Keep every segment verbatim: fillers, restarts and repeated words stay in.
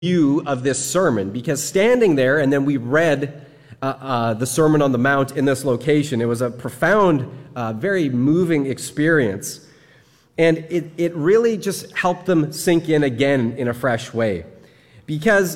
view of this sermon, because standing there, and then we read uh, uh, the Sermon on the Mount in this location. It was a profound, uh, very moving experience. And it, it really just helped them sink in again in a fresh way. Because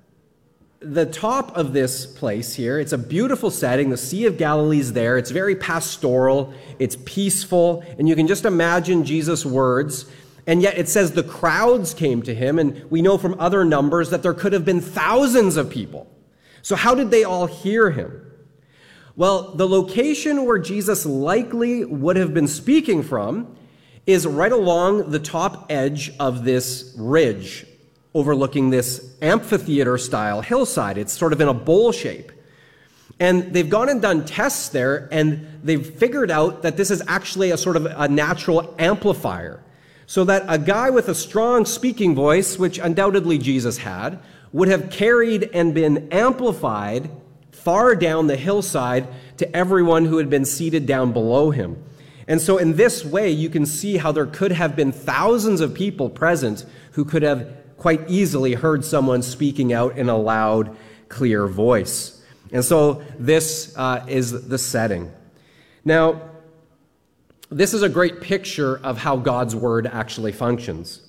the top of this place here, it's a beautiful setting. The Sea of Galilee's there. It's very pastoral. It's peaceful. And you can just imagine Jesus' words. And yet it says the crowds came to him, and we know from other numbers that there could have been thousands of people. So how did they all hear him? Well, the location where Jesus likely would have been speaking from is right along the top edge of this ridge, overlooking this amphitheater-style hillside. It's sort of in a bowl shape. And they've gone and done tests there, and they've figured out that this is actually a sort of a natural amplifier. So that a guy with a strong speaking voice, which undoubtedly Jesus had, would have carried and been amplified far down the hillside to everyone who had been seated down below him. And so in this way, you can see how there could have been thousands of people present who could have quite easily heard someone speaking out in a loud, clear voice. And so this uh, is the setting. Now, this is a great picture of how God's word actually functions.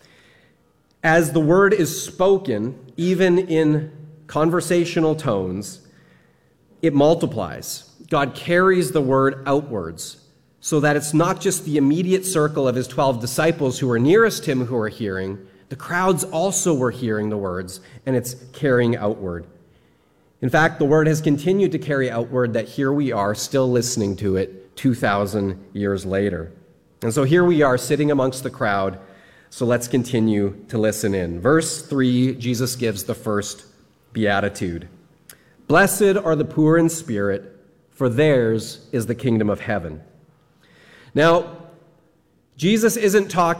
As the word is spoken, even in conversational tones, it multiplies. God carries the word outwards so that it's not just the immediate circle of his twelve disciples who are nearest him who are hearing. The crowds also were hearing the words, and it's carrying outward. In fact, the word has continued to carry outward that here we are still listening to it two thousand years later. And so here we are sitting amongst the crowd, so let's continue to listen in. Verse three, Jesus gives the first beatitude. Blessed are the poor in spirit, for theirs is the kingdom of heaven. Now, Jesus isn't talking